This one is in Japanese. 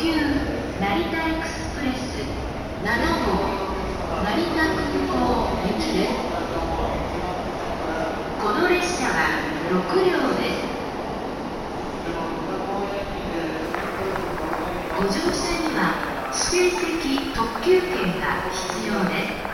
急成田エクスプレス7号成田空港行きです。この列車は6両です。ご乗車には指定席特急券が必要です。